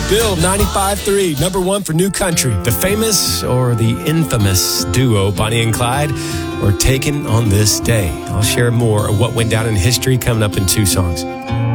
Bill 95.3, number one for New Country. The famous or the infamous duo Bonnie and Clyde were taken on this day. I'll share more of what went down in history coming up in 2 songs.